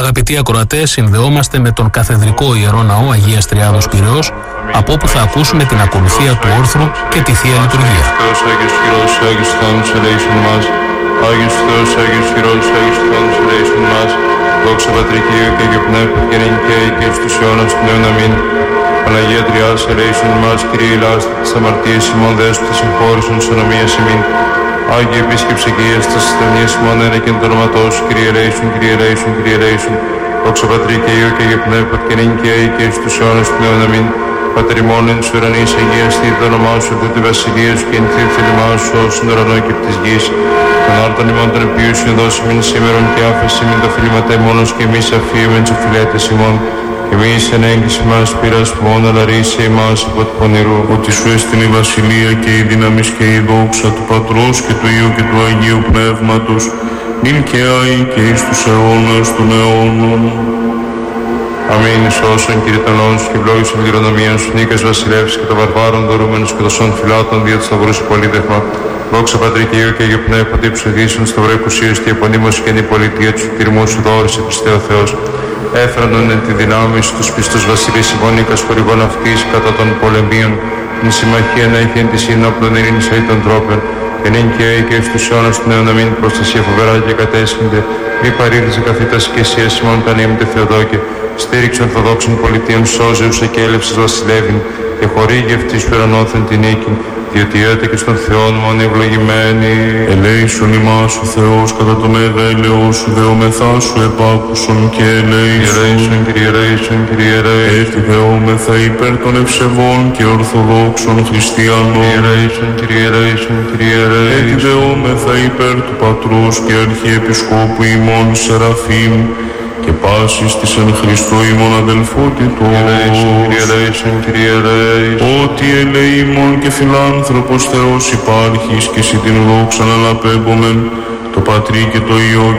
αγαπητοί ακροατές, συνδεόμαστε με τον καθεδρικό Ιερό Ναό Αγίας Τριάδος Πειραιώς, από όπου θα ακούσουμε την ακολουθία του όρθρου και τη Θεία Λειτουργία. Άγιος Θεός, Άγιος Χειρός, Άγιος Θεός, ελέησον μας. Δόξα Πατρί και Υιό και Αγίου Πνεύματος και νυν και αεί και εις τους αιώνας του αιώνα αμήν. Παναγία Τριάδος, ελέησον μας. Κύριε ηλάστη τις αμαρτίες ημών, δέσποτα συγχώρησον της ονομίας ημίν. Άγιε επίσκεψε και Υιές της ασθενείας ημών, ένα και εν το όνοματό σου. Κύριε ελέησον, Κύριε ελέησον, Κύριε ελέησον. Δόξα Πατρί και Υιό και Αγίου Πνεύματος και νυν και αεί και εις τους αιώνας του αιώνα αμήν. Πατρ ημών εν της ουρανής, αγίαστη το όνομά σου, έρθει τη βασιλεία σου και εν τη θέλημά σου, ως στον ουρανό και επί της γης. Τον άρτον ημών των επιούσιων δώσει μην σήμερον και άφεση μην τα φιλήματα ημώνος και εμείς αφίεμεν τους οφειλέτες ημών. Και εμείς εν έγκυση μας πειρασμόν, αλλά ρίσε ημάς από του πονηρού. Ότι σου έστεινε η βασιλεία και η δύναμις και η δόξα του Πατρός και του Υιού και του Αγίου Πνεύματος, νυν και αεί και εις τους αιώνας των αιώνων. Αμήν. Σώσον Κύριε των λόγων σου και ευλόγησον την κληρονομία σου, νίκας βασιλεύς και των βαρβάρων δωρούμενους και των σών φυλάτων δια του σταυρού σου πολίτευμα. Δόξα Πατρί και Υιό και Αγίου Πνεύματος, υψωθήσουν σταυρό εκουσίως και επωνύμως και η πολιτεία του τυρμού σου δόρισε Χριστέ ο Θεός. Έφρανον εν τη δυνάμει σου τους πιστούς βασιλείς ημών οίκας χορηγών αυτής κατά των πολεμίων, την συμμαχία να έχει εν τη σύνοπλον ειρήνης αεί των τρόπων. Και νυν και αεί και εις τους αιώνας του νέου να μην προστασία φοβερά και κατέσχυνται. Μη παρήδησε καθήτας και εσύ ημών πανήμητε Θεοδόκε. Στήριξε ορθοδόξων πολιτείων σώζεους και έλευσης βασιλεύειν και χορήγει αυτής του ουρανόθεν την νίκη, διότι έτε και στον Θεόν μον ευλογημένη. Ελέησον ημάς ο Θεός κατά το μέγα έλεος σου, δεόμεθά σου επάκουσον και ελέησον. Κύριε ελέησον, Κύριε ελέησον. Έτσι δεόμεθα υπέρ των ευσεβών και ορθοδόξων χριστιανών. Κύριε ελέησον, Κύριε ελέησον, Κύριε ελέησον. Έτσι δεόμεθα υπέρ του Πατρός και Αρχιεπισκόπου ημών Σεραφείμ και πάσης της εν Χριστώ ημών αδελφότητος. Κύριε ελέησον, Κύριε ελέησον. Ότι ελεήμων και φιλάνθρωπος Θεός υπάρχεις και εσύ την δόξαν αναπέμπομεν, το Πατρί και το Υιό